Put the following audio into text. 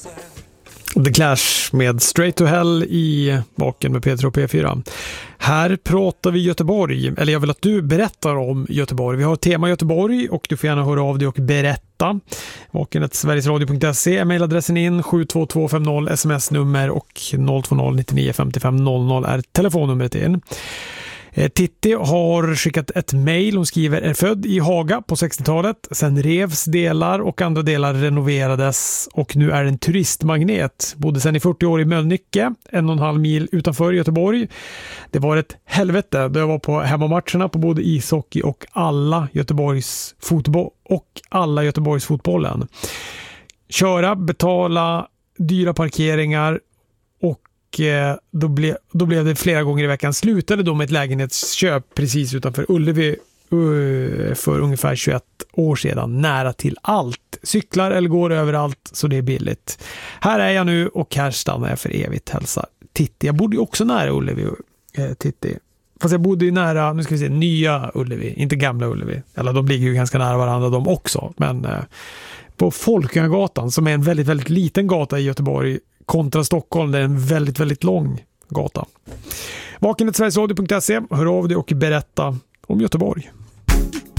The Clash med Straight to Hell i Vaken med Peter och P4. Här pratar vi Göteborg, eller jag vill att du berättar om Göteborg. Vi har tema Göteborg och du får gärna höra av dig och berätta. Vaken@sverigesradio.se är mejladressen in, 72250 sms-nummer och 020 99 55 00 är telefonnumret in. Titti har skickat ett mejl. Hon skriver: är född i Haga på 60-talet. Sen revs delar och andra delar renoverades och nu är en turistmagnet. Bodde sen i 40 år i Mölnlycke, 1,5 mil utanför Göteborg. Det var ett helvete då jag var på hemmamatcherna på både ishockey och alla Göteborgs fotbollen. Köra, betala dyra parkeringar och då blev det flera gånger i veckan. Slutade då med ett lägenhetsköp precis utanför Ullevi för ungefär 21 år sedan. Nära till allt. Cyklar eller går överallt så det är billigt. Här är jag nu och här stannar jag för evigt, hälsa Titti. Jag bodde ju också nära Ullevi, Titti. Fast jag bodde ju nära, nu ska vi se, nya Ullevi, inte gamla Ullevi. Eller de ligger ju ganska nära varandra de också. Men på Folkungagatan, som är en väldigt, väldigt liten gata i Göteborg, kontra Stockholm, det är en väldigt, väldigt lång gata. Vaken@sverigesradio.se, hör av dig och berätta om Göteborg.